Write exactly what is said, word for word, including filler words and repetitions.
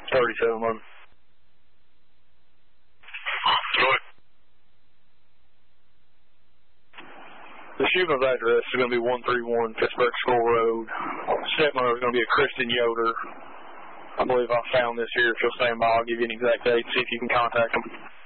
thirty-seven eleven. Go ahead. The shooter's address is going to be one thirty-one Pittsburgh School Road. Stepmother is going to be a Kristen Yoder. I believe I found this here. If you'll stand by, I'll give you an exact date, see if you can contact them.